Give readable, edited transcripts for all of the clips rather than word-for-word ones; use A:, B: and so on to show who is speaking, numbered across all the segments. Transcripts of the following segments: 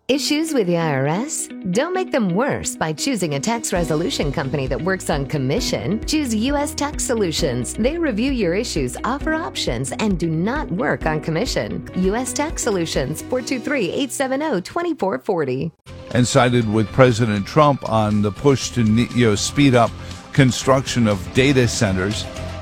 A: Issues with the IRS? Don't make them worse by choosing a tax resolution company that works on commission. Choose U.S. Tax Solutions. They review your issues, offer options, and do not work on commission. U.S. Tax Solutions, 423-870-2440.
B: And sided with President Trump on the push to speed up construction of data centers.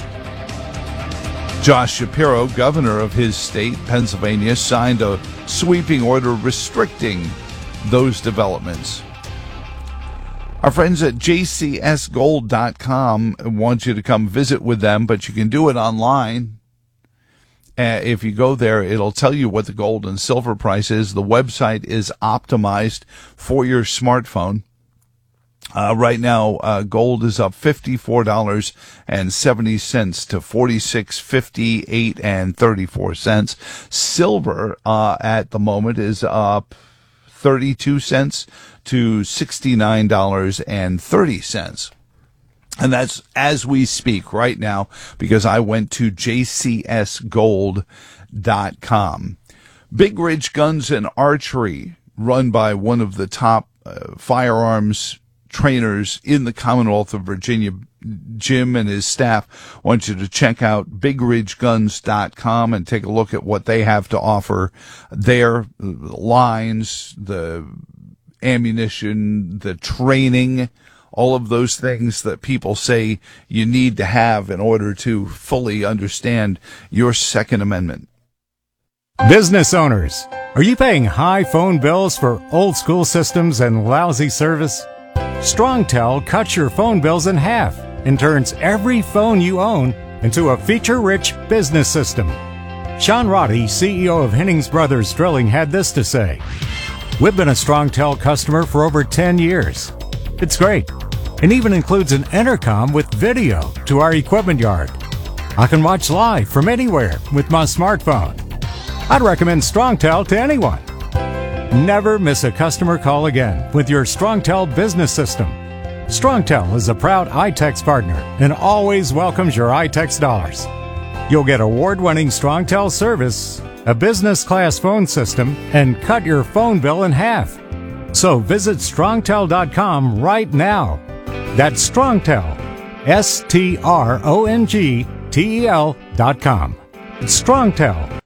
B: Josh Shapiro, governor of his state, Pennsylvania, signed a sweeping order restricting those developments. Our friends at jcsgold.com want you to come visit with them, but you can do it online. If you go there, it'll tell you what the gold and silver price is. The website is optimized for your smartphone. Right now, gold is up $54.70 to $46.58 Silver, at the moment is up 32 cents to $69.30. And that's as we speak right now, because I went to jcsgold.com. Big Ridge Guns and Archery, run by one of the top firearms trainers in the Commonwealth of Virginia. Jim and his staff want you to check out bigridgeguns.com and take a look at what they have to offer. Their lines, the ammunition, the training, all of those things that people say you need to have in order to fully understand your Second Amendment.
C: Business owners, are you paying high phone bills for old school systems and lousy service? StrongTel cuts your phone bills in half and turns every phone you own into a feature-rich business system. Sean Roddy, CEO of Hennings Brothers Drilling, had this to say: "We've been a StrongTel customer for over 10 years. It's great, and even includes an intercom with video to our equipment yard. I can watch live from anywhere with my smartphone. I'd recommend StrongTel to anyone. Never miss a customer call again with your StrongTel business system. StrongTel is a proud iTex partner and always welcomes your iTex dollars. You'll get award-winning StrongTel service, a business-class phone system, and cut your phone bill in half. So visit StrongTel.com right now. That's StrongTel, StrongTel.com. It's StrongTel.